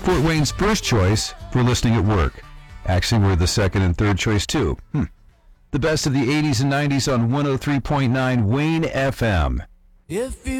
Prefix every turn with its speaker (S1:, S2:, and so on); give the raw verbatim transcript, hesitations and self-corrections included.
S1: Fort Wayne's first choice for listening at work. Actually, we're the second and third choice, too. Hmm. The best of the eighties and nineties on one oh three point nine Wayne F M.
S2: If you